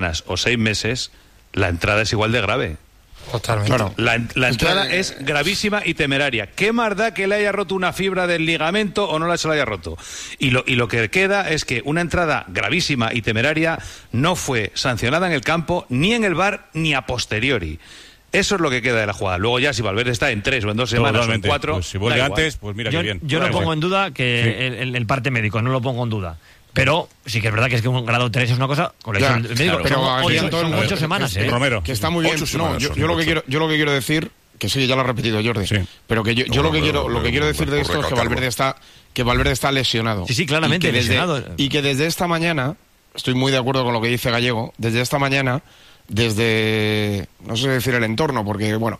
o 6 meses, la entrada es igual de grave. Totalmente. Claro. La entrada es gravísima y temeraria. ¿Qué más da que le haya roto una fibra del ligamento o no se la haya roto? Y lo que queda es que una entrada gravísima y temeraria no fue sancionada en el campo, ni en el VAR, ni a posteriori. Eso es lo que queda de la jugada. Luego ya si Valverde está en 3 o en 2 semanas o en 4... Pues si vuelve antes, pues mira qué bien. Yo no pongo en duda que el parte médico, no lo pongo en duda. Pero sí que es verdad que es que un grado 3 es una cosa con el médico, pero son 8 semanas, Romero. Que está muy bien. No, yo lo que quiero decir, que sí, ya lo ha repetido Jordi, pero que yo lo que quiero decir de esto es que Valverde está lesionado. Sí, claramente lesionado. Y que desde esta mañana, estoy muy de acuerdo con lo que dice Gallego, desde esta mañana, desde, no sé decir el entorno, porque bueno,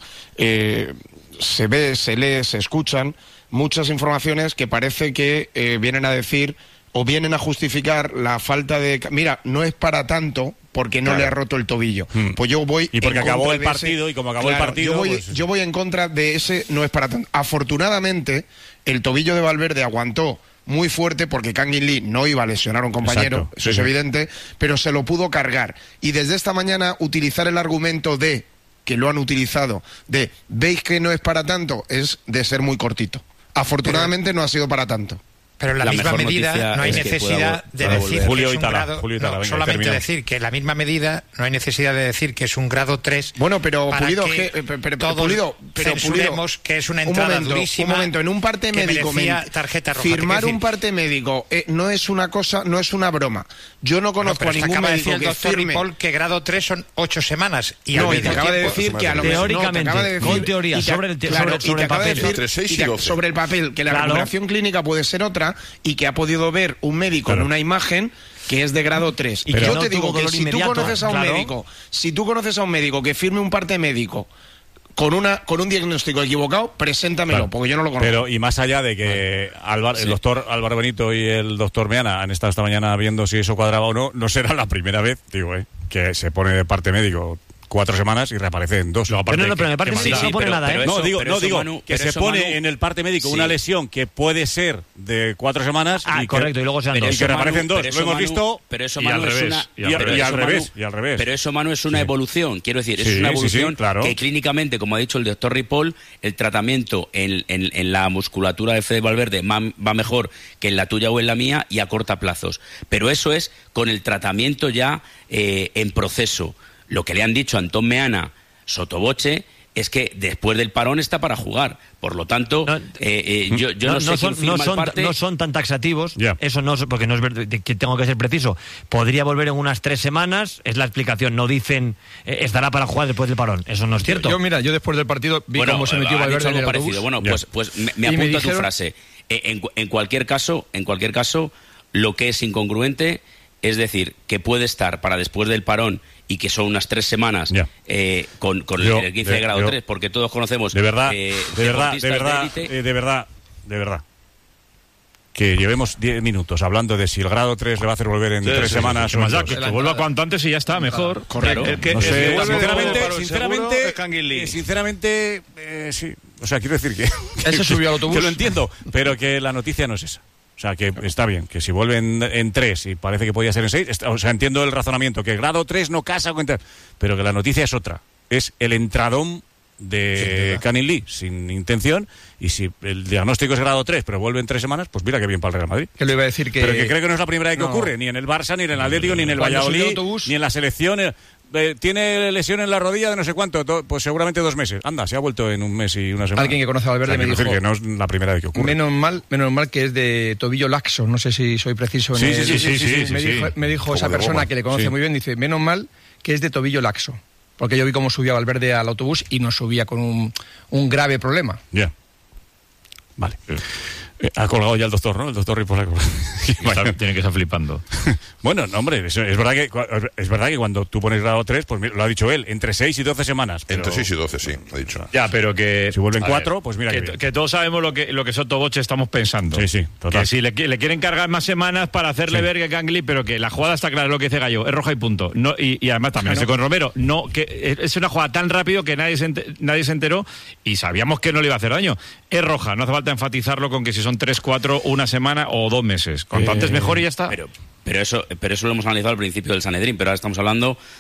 se ve, se lee, se escuchan muchas informaciones que parece que vienen a decir o vienen a justificar la falta de... Mira, no es para tanto porque no le ha roto el tobillo. Pues yo voy... Y porque acabó el partido, y como acabó el partido... Yo voy en contra de ese no es para tanto. Afortunadamente, el tobillo de Valverde aguantó muy fuerte porque Kangin Lee no iba a lesionar a un compañero, eso es evidente, pero se lo pudo cargar. Y desde esta mañana utilizar el argumento de, que lo han utilizado, de ¿veis que no es para tanto? Es de ser muy cortito. Afortunadamente no ha sido para tanto. Pero en la misma medida no hay necesidad de decir que es un grado... No, solamente decir que en la misma medida no hay necesidad de decir que es un grado 3. Bueno, pero Pulido, censuremos que es una entrada durísima. Un momento, en un parte médico, tarjeta roja. Firmar un parte médico no es una cosa, no es una broma. Yo no conozco a ningún médico que firme... Ripoll que grado 3 son 8 semanas. Y no, y te acaba de decir que a lo mejor... Teóricamente, con teoría, sobre el papel. Sobre el papel, que la recuperación clínica puede ser otra, y que ha podido ver un médico en una imagen que es de grado 3. Y yo te digo que si tú conoces a un médico que firme un parte médico con un diagnóstico equivocado, preséntamelo, porque yo no lo conozco. Pero y más allá de que el doctor Álvaro Benito y el doctor Meana han estado esta mañana viendo si eso cuadraba o no, no será la primera vez, que se pone de parte médico 4 semanas y reaparece en 2. Pero en el parte médico no pone nada, ¿eh? No, digo que se pone en el parte médico una lesión que puede ser de 4 semanas y correcto, y luego sean 2. Y que reaparecen 2. Lo hemos visto. Pero eso, Manu, y al revés. Pero eso, Manu, es una evolución. Quiero decir, es una evolución que clínicamente, como ha dicho el doctor Ripoll, el tratamiento en la musculatura de Fede Valverde va mejor que en la tuya o en la mía y a corta plazos. Pero eso es con el tratamiento ya en proceso. Lo que le han dicho a Antón Meana sottovoce es que después del parón está para jugar. Por lo tanto, yo no sé quién firma el parte. No son tan taxativos, eso no, porque no es verdad, que tengo que ser preciso. Podría volver en unas 3 semanas, es la explicación. No dicen estará para jugar después del parón. Eso no es cierto. Yo después del partido vi cómo se metió Valverde en el autobús. Bueno, pues me apunto a tu frase. En cualquier caso, lo que es incongruente es decir, que puede estar para después del parón y que son unas 3 semanas con el 15 de grado 3, porque todos conocemos de verdad que llevemos 10 minutos hablando de si el grado 3 le va a hacer volver en 3 semanas o que vuelva cuanto antes y ya está, mejor. Correcto. Sinceramente, sí. O sea, quiero decir que se subió al autobús. Que lo entiendo, pero que la noticia no es esa. O sea, que está bien, que si vuelven en 3 y parece que podía ser en 6, o sea, entiendo el razonamiento, que el grado 3 no casa con... Pero que la noticia es otra. Es el entradón de Kangin Lee, sin intención, y si el diagnóstico es grado 3, pero vuelve en 3 semanas, pues mira que bien para el Real Madrid. Que le iba a decir que... Pero que creo que no es la primera vez que ocurre, ni en el Barça, ni en el Atlético, ni en el Valladolid, ni en la selección... tiene lesión en la rodilla de no sé cuánto, pues seguramente 2 meses. Anda, se ha vuelto en 1 mes y 1 semana. Alguien que conoce a Valverde me dijo que no es la primera vez que ocurre. Menos mal que es de tobillo laxo. No sé si soy preciso. Me dijo esa persona que le conoce muy bien, dice, menos mal que es de tobillo laxo. Porque yo vi cómo subía Valverde al autobús y no subía con un grave problema. Ya. Vale. Ha colgado ya el doctor, ¿no? El doctor Ripoll. Tiene que estar flipando. Bueno, no, hombre, es verdad que cuando tú pones grado 3, pues lo ha dicho él, entre 6 y 12 semanas. Pero... Entre 6 y 12, sí, ha dicho. Ya, pero que... Si vuelven 4, pues mira que todos sabemos lo que sottovoce estamos pensando. Sí, total. Que si le quieren cargar más semanas para hacerle ver que Kangin Lee, pero que la jugada está clara, lo que dice Gallo, es roja y punto. No, y además también con Romero, no, que es una jugada tan rápido que nadie se enteró y sabíamos que no le iba a hacer daño. Es roja, no hace falta enfatizarlo con que si son son 3, 4, una semana o 2 meses. Cuanto antes mejor y ya está. Pero eso lo hemos analizado al principio del Sanedrín, pero ahora estamos hablando